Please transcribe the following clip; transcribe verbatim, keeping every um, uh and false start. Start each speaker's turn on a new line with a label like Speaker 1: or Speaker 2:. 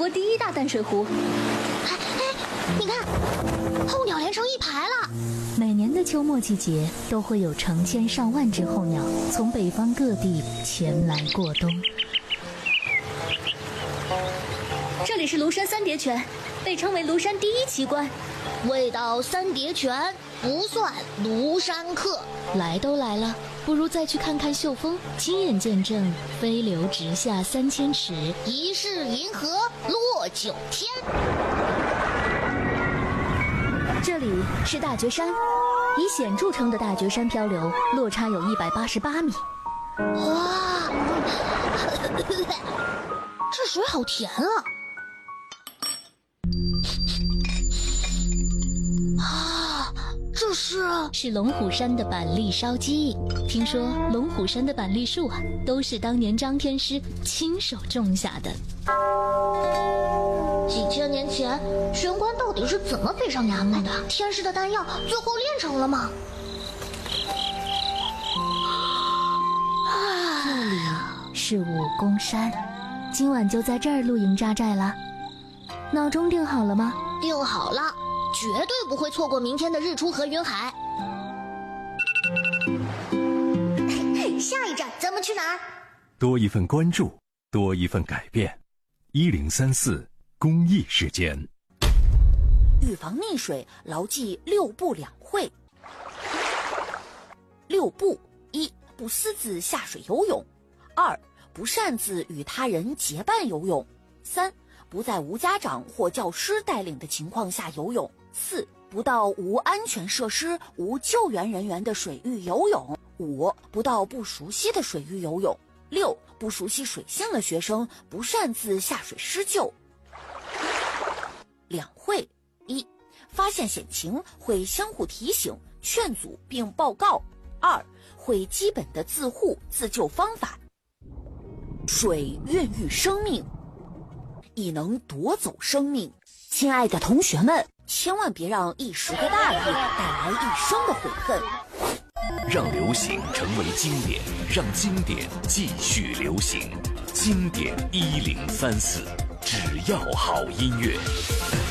Speaker 1: 国第一大淡水湖。
Speaker 2: 哎哎，你看，候鸟连成一排了。
Speaker 3: 每年的秋末季节，都会有成千上万只候鸟从北方各地前来过冬。
Speaker 1: 这里是庐山三叠泉，被称为庐山第一奇观。
Speaker 2: 未到三叠泉，不算庐山客。
Speaker 3: 来都来了，不如再去看看秀峰，亲眼见证飞流直下三千尺，
Speaker 2: 疑是银河落九天。
Speaker 1: 这里是大觉山，以险著称的大觉山漂流落差有一百八十八米。
Speaker 2: 哇，这水好甜啊！啊，这是
Speaker 3: 是龙虎山的板栗烧鸡。听说龙虎山的板栗树啊，都是当年张天师亲手种下的。
Speaker 2: 几千年前，玄关到底是怎么飞上衙门的？天师的丹药最后炼成了吗？
Speaker 3: 这里是武功山，今晚就在这儿露营扎寨了。闹钟定好了吗？
Speaker 2: 定好了，绝对不会错过明天的日出和云海。下一站咱们去哪儿？
Speaker 4: 多一份关注，多一份改变。一零三四公益时间。
Speaker 5: 预防溺水，牢记六不两会。六不：一、不私自下水游泳；二、不擅自与他人结伴游泳；三、不在无家长或教师带领的情况下游泳；四、不到无安全设施、无救援人员的水域游泳；五、不到不熟悉的水域游泳；六、不熟悉水性的学生不擅自下水施救。两会：一、发现险情会相互提醒、劝阻并报告；二、会基本的自护自救方法。水孕育生命，亦能夺走生命。亲爱的同学们，千万别让一时的大意带来一生的悔恨。
Speaker 6: 让流行成为经典，让经典继续流行。经典一零三四，只要好音乐。